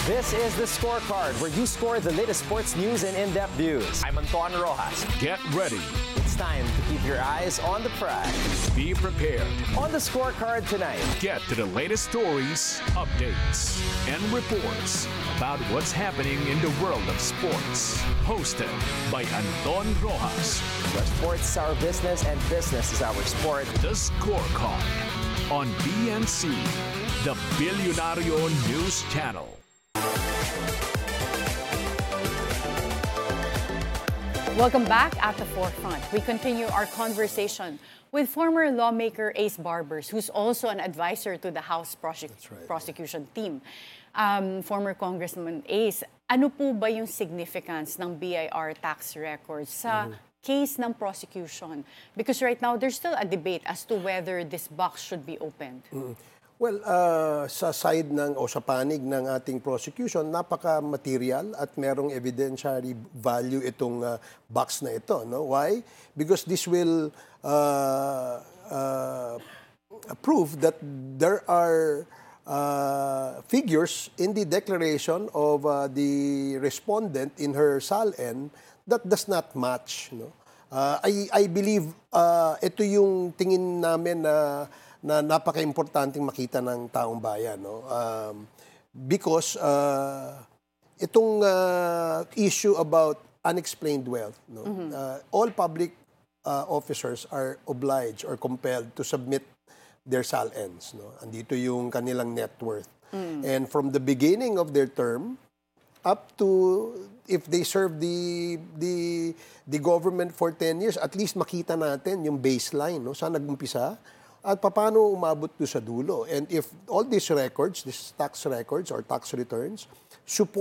This is The Scorecard, where you score the latest sports news and in-depth views. I'm Anton Rojas. Get ready. It's time to keep your eyes on the prize. Be prepared. On The Scorecard tonight, Get to the latest stories, updates, and reports about what's happening in the world of sports. Hosted by Anton Rojas. where sports is our business and business is our sport. The Scorecard on BNC, the Bilyonaryo News Channel. Welcome back at the forefront. We continue our conversation with former lawmaker Ace Barbers, who's also an advisor to the House prosecution team. Former Congressman Ace, ano po ba yung significance ng BIR tax records sa case ng prosecution? Because right now, there's still a debate as to whether this box should be opened. Well, sa side o sa panig ng ating prosecution, napaka-material at merong evidentiary value itong box na ito. No? Why? Because this will prove that there are figures in the declaration of the respondent in her SALN that does not match. No? I believe ito yung tingin namin na napaka-importanting makita ng taong bayan. No? Because itong issue about unexplained wealth, no? All public officers are obliged or compelled to submit their SALNs. No? Andito yung kanilang net worth. And from the beginning of their term up to if they serve the government for 10 years, at least makita natin yung baseline, no? Saan nag-umpisa at paano umabot doon sa dulo. And if all these records, these tax records or tax returns, support